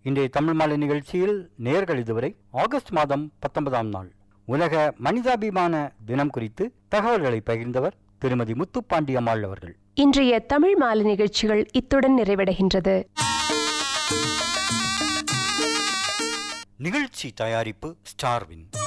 இன்றைய தமிழ் மாலை நிகழ்ச்சியில் நேயர்கள் இதுவரை ஆகஸ்ட் மாதம் 19ஆம் நாள் உலக மனிதாபிமான தினம் குறித்து தகவல்களை பகிர்ந்தவர் திருமதி முத்துப்பாண்டி அம்மாள் அவர்கள். இன்றைய தமிழ் மாலை நிகழ்ச்சிகள் இத்துடன் நிறைவடைகின்றது. நிகழ்ச்சி தயாரிப்பு ஸ்டார்வின்.